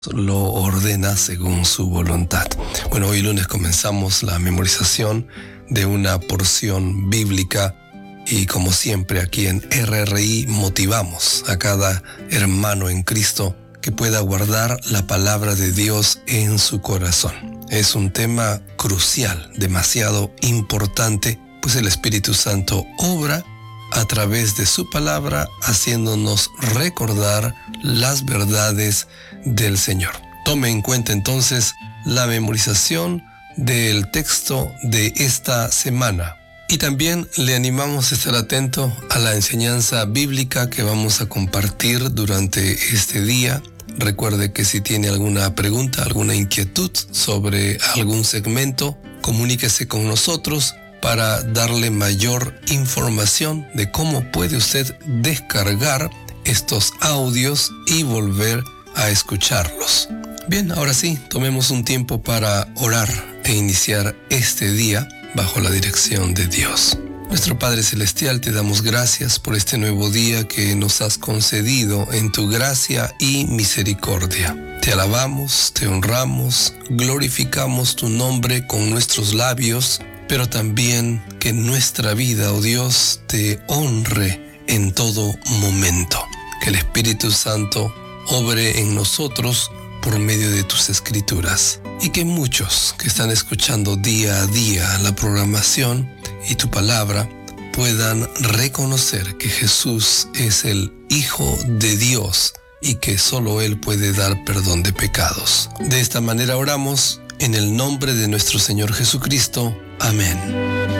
lo ordena según su voluntad. Bueno, hoy lunes comenzamos la memorización de una porción bíblica y como siempre aquí en RRI motivamos a cada hermano en Cristo que pueda guardar la palabra de Dios en su corazón. Es un tema crucial, demasiado importante, pues el Espíritu Santo obra a través de su palabra, haciéndonos recordar las verdades del Señor. Tome en cuenta entonces la memorización del texto de esta semana. Y también le animamos a estar atento a la enseñanza bíblica que vamos a compartir durante este día. Recuerde que si tiene alguna pregunta, alguna inquietud sobre algún segmento, comuníquese con nosotros para darle mayor información de cómo puede usted descargar estos audios y volver a escucharlos. Bien, ahora sí, tomemos un tiempo para orar e iniciar este día bajo la dirección de Dios. Nuestro Padre Celestial, te damos gracias por este nuevo día que nos has concedido en tu gracia y misericordia. Te alabamos, te honramos, glorificamos tu nombre con nuestros labios, pero también que nuestra vida, oh Dios, te honre en todo momento. Que el Espíritu Santo obre en nosotros por medio de tus escrituras. Y que muchos que están escuchando día a día la programación y tu palabra puedan reconocer que Jesús es el Hijo de Dios y que solo Él puede dar perdón de pecados. De esta manera oramos en el nombre de nuestro Señor Jesucristo. Amén.